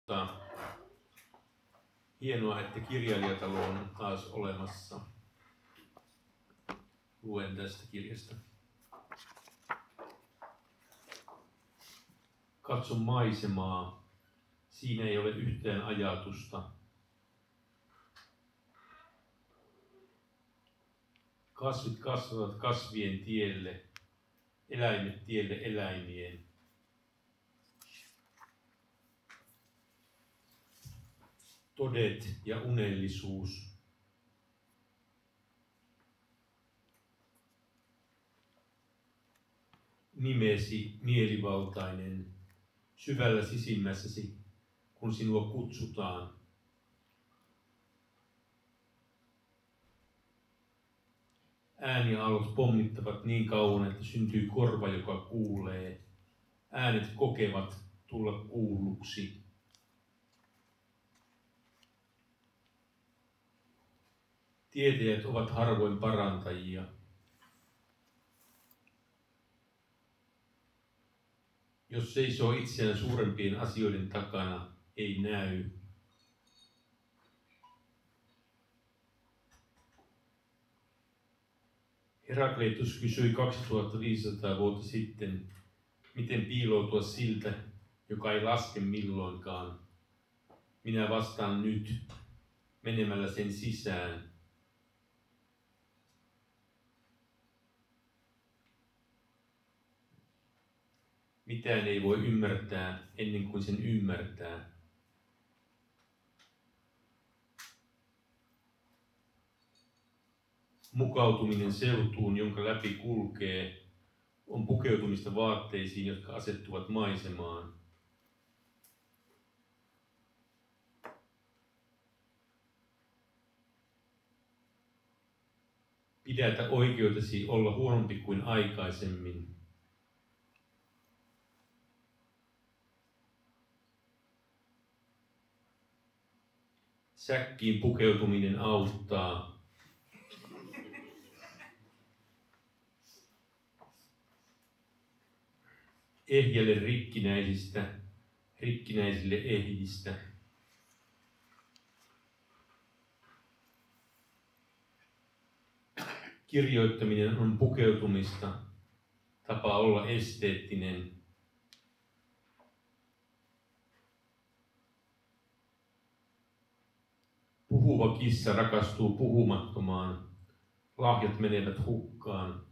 Hienoa, että kirjailijatalo on taas olemassa. Luen tästä kirjasta. Katso maisemaa. Siinä ei ole yhtään ajatusta. Kasvit kasvavat kasvien tielle, eläimet tielle eläimien. Todet ja unellisuus. Nimesi mielivaltainen, syvällä sisimmässäsi, kun sinua kutsutaan. Ääniaallot pommittavat niin kauan, että syntyy korva, joka kuulee. Äänet kokevat tulla kuulluksi. Tietäjät ovat harvoin parantajia. Jos seisoo itseään suurempien asioiden takana, ei näy. Herakleitos kysyi 2500 vuotta sitten, miten piiloutua siltä, joka ei laske milloinkaan. Minä vastaan nyt, menemällä sen sisään. Mitään ei voi ymmärtää ennen kuin sen ymmärtää. Mukautuminen seutuun, jonka läpi kulkee, on pukeutumista vaatteisiin, jotka asettuvat maisemaan. Pidätä oikeutesi olla huonompi kuin aikaisemmin. Säkkiin pukeutuminen auttaa. Ehjälle rikkinäisistä, rikkinäisille ehjistä. Kirjoittaminen on pukeutumista, tapa olla esteettinen. Puhuva kissa rakastuu puhumattomaan, lahjat menevät hukkaan.